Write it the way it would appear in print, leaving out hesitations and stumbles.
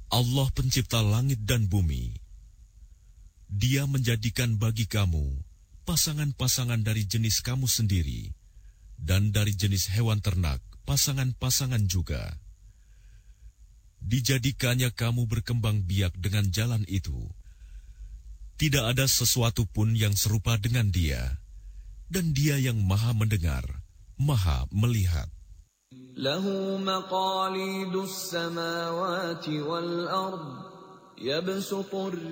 Allah pencipta langit dan bumi. Dia menjadikan bagi kamu pasangan-pasangan dari jenis kamu sendiri, dan dari jenis hewan ternak pasangan-pasangan juga. Dijadikannya kamu berkembang biak dengan jalan itu. Tidak ada sesuatu pun yang serupa dengan Dia, dan Dia yang Maha Mendengar, Maha Melihat. Lahu maqalidus samawati wal ard, yabsutur